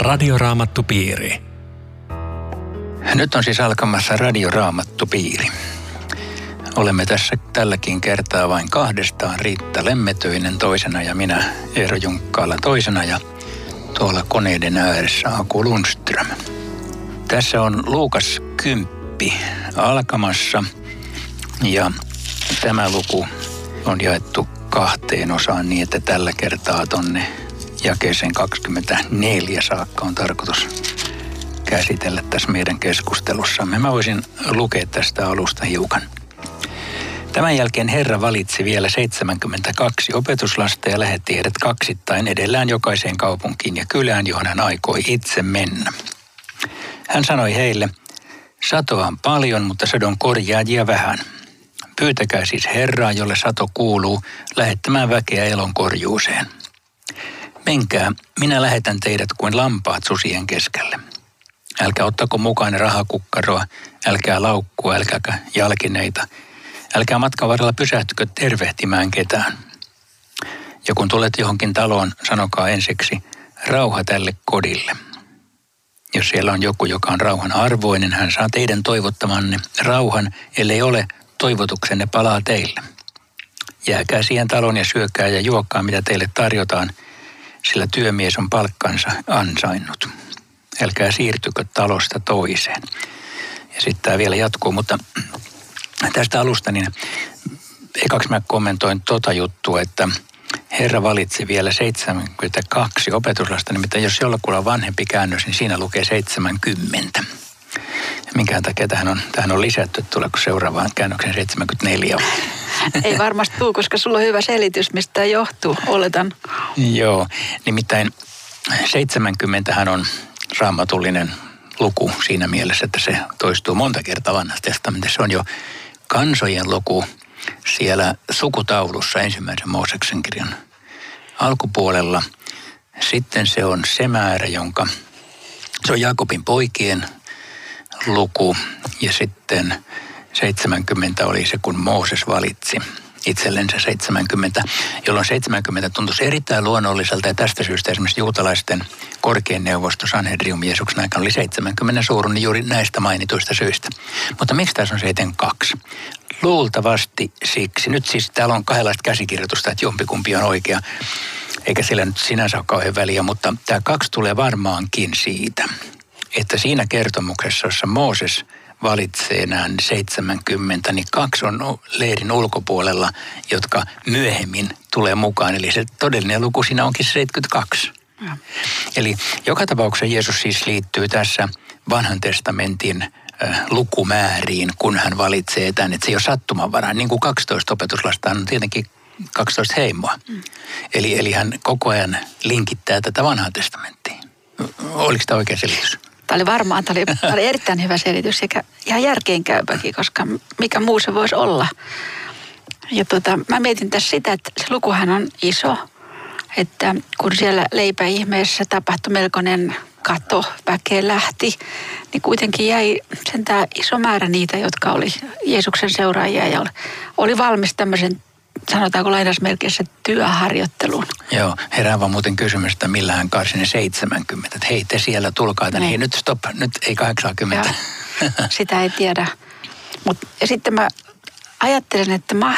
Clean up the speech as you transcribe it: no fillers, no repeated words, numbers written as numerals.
Radioraamattupiiri. Nyt on siis alkamassa Radioraamattupiiri. Olemme tässä tälläkin kertaa vain kahdestaan. Riitta Lemmetyinen toisena ja minä Eero Junkkaala toisena ja tuolla koneiden ääressä Aku Lundström. Tässä on Luukas 10 alkamassa ja tämä luku on jaettu 2 osaan niin, että tällä kertaa tonne jakeeseen 24 saakka on tarkoitus käsitellä tässä meidän keskustelussamme. Mä voisin lukea tästä alusta hiukan. Tämän jälkeen Herra valitsi vielä 72 opetuslasta ja lähetti heidät kaksittain edellään jokaiseen kaupunkiin ja kylään, johon hän aikoi itse mennä. Hän sanoi heille, satoa on paljon, mutta sadon korjaajia vähän. Pyytäkää siis Herraa, jolle sato kuuluu, lähettämään väkeä elonkorjuuseen. Menkää, minä lähetän teidät kuin lampaat susien keskelle. Älkää ottako mukaan rahakukkaroa, älkää laukkua, älkää jalkineita. Älkää matkan varrella pysähtykö tervehtimään ketään. Ja kun tulet johonkin taloon, sanokaa ensiksi, rauha tälle kodille. Jos siellä on joku, joka on rauhan arvoinen, hän saa teidän toivottamanne rauhan, ellei ole, toivotuksenne palaa teille. Jääkää siihen taloon ja syökää ja juokaa, mitä teille tarjotaan, sillä työmies on palkkansa ansainnut. Älkää siirtykö talosta toiseen. Ja sitten tämä vielä jatkuu, mutta tästä alusta niin ekaksi mä kommentoin juttua, että Herra valitsi vielä 72 opetuslasta, nimittäin jos jollakulla on vanhempi käännös, niin siinä lukee 70. Minkään takia tähän on lisätty, tuleeko seuraavaan käännökseen 74? Ei varmasti tule, koska sulla on hyvä selitys, mistä tämä johtuu, oletan. Joo, nimittäin 70 on raamatullinen luku siinä mielessä, että se toistuu monta kertaa Vanhassa testamentissa. Se on jo kansojen luku siellä sukutaulussa ensimmäisen Mooseksen kirjan alkupuolella. Sitten se on se määrä, se on Jaakobin poikien luku ja sitten 70 oli se, kun Mooses valitsi itsellensä 70, jolloin 70 tuntuisi erittäin luonnolliselta ja tästä syystä esimerkiksi juutalaisten korkein neuvosto Sanhedrium Jeesuksen aikana oli 70 suuruinen juuri näistä mainituista syistä. Mutta miksi tässä on 72? Luultavasti siksi. Nyt siis täällä on kahdenlaista käsikirjoitusta, että jompikumpi on oikea, eikä sillä nyt sinänsä ole kauhean väliä, mutta tämä 2 tulee varmaankin siitä, että siinä kertomuksessa, jossa Mooses valitsee nämä 70, niin 2 on leirin ulkopuolella, jotka myöhemmin tulee mukaan. Eli se todellinen luku siinä onkin 72. Ja. Eli joka tapauksessa Jeesus siis liittyy tässä vanhan testamentin lukumääriin, kun hän valitsee tämän. Että se ei ole sattumanvarainen. Niin kuin 12 opetuslasta on tietenkin 12 heimoa. Eli hän koko ajan linkittää tätä vanhaa testamenttiin. Oliko tämä oikea selitys? Tämä oli erittäin hyvä selitys sekä ihan järkeenkäypäkin, koska mikä muu se voisi olla. Ja mä mietin tässä sitä, että se lukuhan on iso, että kun siellä leipäihmeessä tapahtui melkoinen kato, väkeä lähti, niin kuitenkin jäi sentään iso määrä niitä, jotka oli Jeesuksen seuraajia ja oli valmis tämmöisen, sanotaanko lainausmerkeissä, työharjoitteluun. Joo, herää vaan muuten kysymys, että millä hän karsi ne 70. Että hei, te siellä tulkaa tänne. Hei, nyt stop, nyt ei 80. Sitä ei tiedä. Ja sitten mä ajattelen, että